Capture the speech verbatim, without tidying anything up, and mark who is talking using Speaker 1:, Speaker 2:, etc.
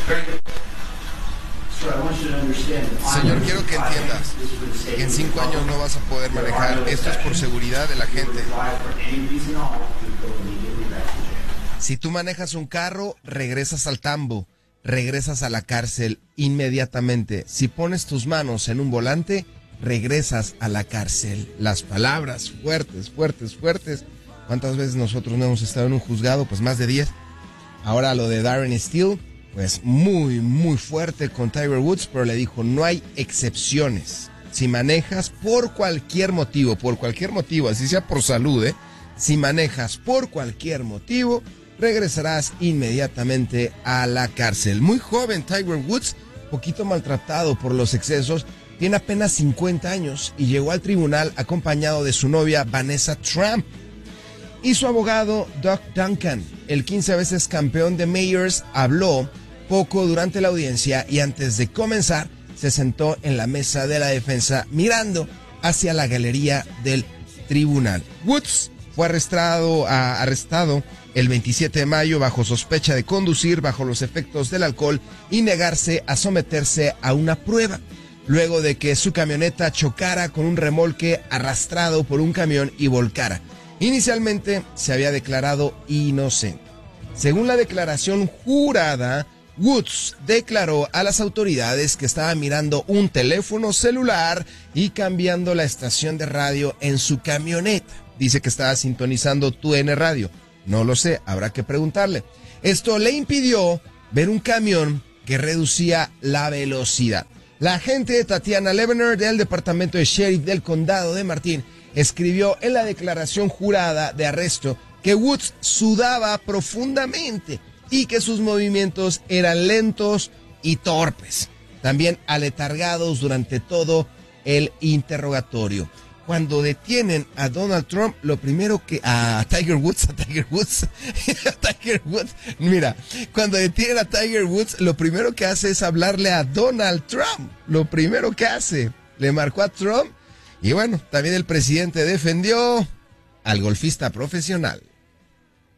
Speaker 1: Señor, quiero que entiendas que en cinco años no vas a poder manejar. Esto es por seguridad de la gente. Si tú manejas un carro, regresas al tambo, regresas a la cárcel inmediatamente. Si pones tus manos en un volante, regresas a la cárcel. Las palabras fuertes, fuertes, fuertes. ¿Cuántas veces nosotros no hemos estado en un juzgado? Pues más de diez. Ahora lo de Darren Steele, pues muy, muy fuerte con Tiger Woods, pero le dijo, no hay excepciones. Si manejas por cualquier motivo, por cualquier motivo, así sea por salud, ¿eh? Si manejas por cualquier motivo, regresarás inmediatamente a la cárcel. Muy joven Tiger Woods, poquito maltratado por los excesos, tiene apenas cincuenta años y llegó al tribunal acompañado de su novia Vanessa Trump y su abogado Doug Duncan. El quince veces campeón de Majors habló poco durante la audiencia y antes de comenzar se sentó en la mesa de la defensa mirando hacia la galería del tribunal. Woods fue arrestado, a, arrestado el veintisiete de mayo bajo sospecha de conducir bajo los efectos del alcohol y negarse a someterse a una prueba, luego de que su camioneta chocara con un remolque arrastrado por un camión y volcara. Inicialmente se había declarado inocente. Según la declaración jurada, Woods declaró a las autoridades que estaba mirando un teléfono celular y cambiando la estación de radio en su camioneta. Dice que estaba sintonizando Tu N Radio. No lo sé, habrá que preguntarle. Esto le impidió ver un camión que reducía la velocidad. La agente Tatiana Levener del Departamento de Sheriff del Condado de Martin escribió en la declaración jurada de arresto que Woods sudaba profundamente y que sus movimientos eran lentos y torpes, también aletargados durante todo el interrogatorio. Cuando detienen a Donald Trump, lo primero que... A Tiger Woods, a Tiger Woods, a Tiger Woods. Mira, cuando detienen a Tiger Woods, lo primero que hace es hablarle a Donald Trump. Lo primero que hace. Le marcó a Trump. Y bueno, también el presidente defendió al golfista profesional.